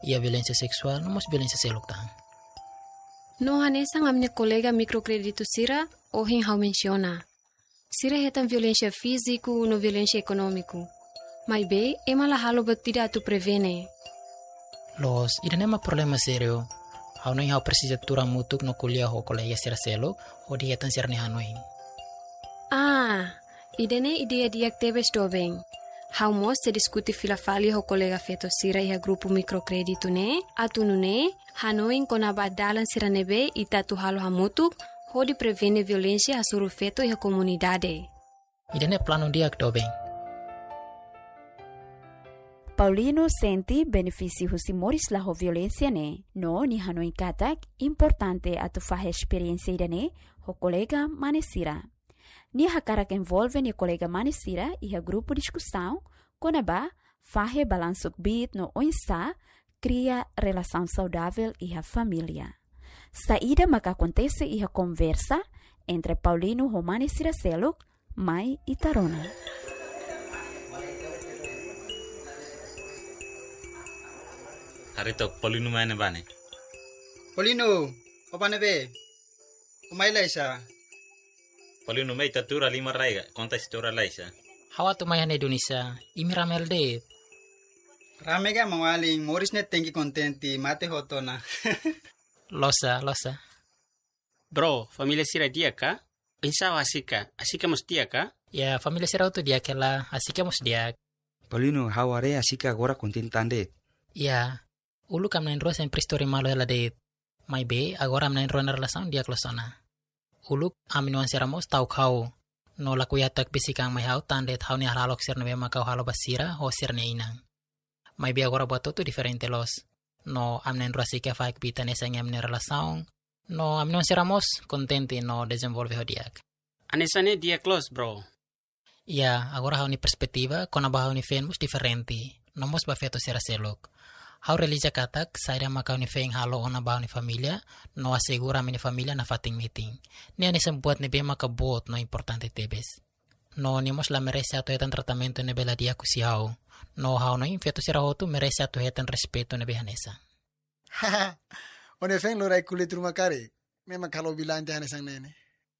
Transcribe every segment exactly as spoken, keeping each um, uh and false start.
Ia violência sexual, não mos violência selok tang. No hanesa ngamnya kolega microcredito sira o hin hau menciona. Sira hetan violência físico no violência econômico. Mas be, ema la halo batida tu prevene. Los, ida nema problema serio. Hau no hau precisa turang mutuk no kuliah ho kolega sira selok, ho di hetan sira ne hanoin. Ah, idene ideia diak tebes dobeng. Hau mos se diskuti filafali ho kolega feto sira iha grupo microcredito ne, atu ne, hanoin kona badalan sira nebe ita tu halo hamutuk, ho di prevene violência hasuru feto iha comunidade. Idene plano diak dobeng. Paulino senti benefício husimores la ho violência ne, no ni hanoin katak importante atu fahe experiência idane ho kolega manesira. Ni hakarak envolve ni kolega manesira iha grupo discussão, konaba fahe balansuk bit no oinsa cria relação saudável iha família. Saída maka acontece iha conversa entre Paulino ho manesira seluk, mai e Tarona. Harito Paulino mana bane? Paulino, apa nebe? Umay laisa. Paulino may tatura lima raiga, konta istora laisa. Hawa tu mayan Indonesia, imi ramel de. Rame ga mawaling, moris net tengi kontenti, mate hotona. Losa, losa. Bro, familia sira dia ka? Insa asika, asika mus dia ka? Ya, familia sira tu dia kela, asika mus dia. Paulino, haware asika agora kontentande. Ya, ulu kam nain rosa en pristori malo ela de. Mai be, agora am nain roa na relação dia klosona. Ulu aminuan sira mos tau kau. No laku yatak bisikang mai hau tandet hau ni haralok sir nebe makau halo basira ho sir ne inang. Mai be agora buat tu diferente los. No am nain roa sika faik bita nesa ngam ne relação. No aminuan sira mos contente no desenvolve ho diak. Anesane dia close, bro. Ya, agora hau ni perspektiva kona ba hau ni fenmus diferente. No mos ba feto sira selok. Hau relija katak, saira makau ni feng halo ona bau ni familia, no asegura mini familia na fating meeting. Ni ani sembuat ni bema kabot no importante tebes. No ni mos la merece ato hetan tratamento ni bela dia kusi hau. No hau no infeto sira hotu merece ato hetan respeto ni behanesa. Haha, one feng lorai kulit rumah kare. Memang kalau bilang teh hanesang nene.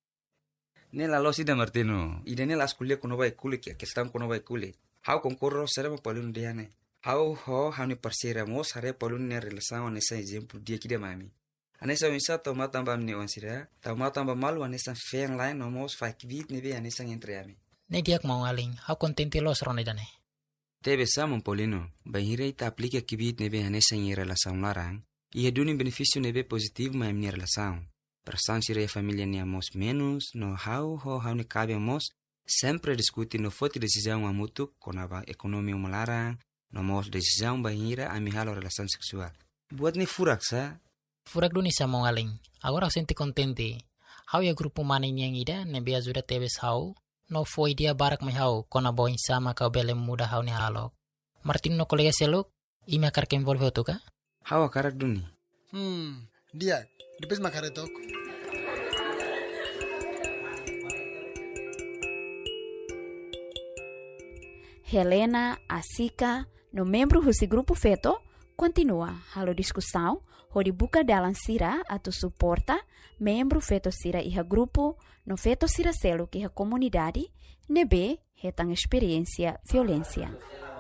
Nela lo sida Martino, ida nela as kuliah kono bai kulit ya, kestam kono bai kulit. Hau konkurro sera mo Paulino diane. Hau ho hau ni parsira mo sare Paulino ne relação nessa exemplo dia que de mami. Anessa misa toma tamba ne onsira, toma tamba malu anessa feng lain no mos fak bit ne be anessa entre ami. Ne diak mau aling, hau contente los rone dane. Tebe samon Paulino, bahira ita aplica kibit ne be anessa em relação larang, e duni benefício ne be positivo ma em relação. Persan sira e família ne amos menos, no hau ho hau ne cabe amos, sempre discutir no foto decisão amutu konaba ekonomi umalarang. Nomos decisão bahira a mihalo relação sexual. Buat ni furak sa? Furak duni sa mau aling. Agora eu senti contente. Hau ya grupo maning yang ida nebe ajuda tebes hau. No foi dia barak mai hau kona boin sama kau bele muda hau ni halok. Martin no kolega seluk imi akar ke envolve otuka? Hau akarak duni. Hmm, dia depois makaretok. Helena, Asika, no membro desse grupo feto, continua halo discussão, hori buka dalam sira atau suporta membro feto sira iha grupo, no feto sira selo que iha comunidade, nebe hetang experiência violência.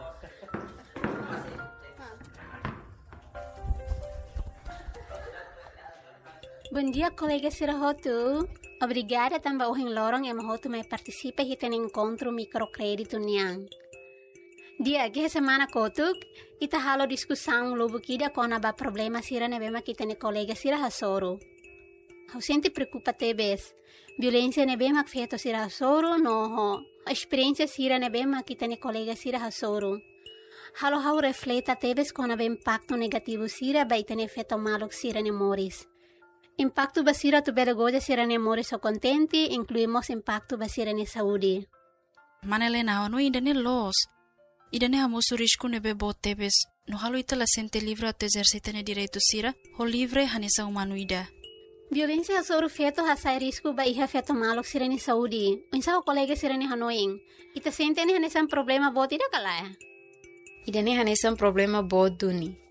Bom dia, colega Sirahotu. Obrigada também ao Lorong e Mahotu me participa e tem encontro microcrédito niang. Dia que semana kotuk ita halo discussão lobo kida kona ba problema sira ne bema kita ne colega sira hasoro. Hau sente preocupa tebes. Violência ne bema feto sira hasoro no ho. Experiência sira ne bema kita ne colega sira hasoro. Halo hau refleta tebes kona ba impacto negativo sira ba ita ne feto malok sira ne moris. Impacto basira tu bela goja sira ne moris o contenti, incluímos impacto basira ne saúde. Manelena, no ainda ne los. Ida ne hamusu risco ne bebo tebes. No halo ita la sente livre ato exercita ne direito sira, ho livre hanesa humano ida. Violência sobre feto hasai risco ba iha feto malok sira ne saúde. Unsa o colega sira ne hanoing. Ita sente ne hanesa problema bot ida kalaya. Ida ne hanesa problema bot duni.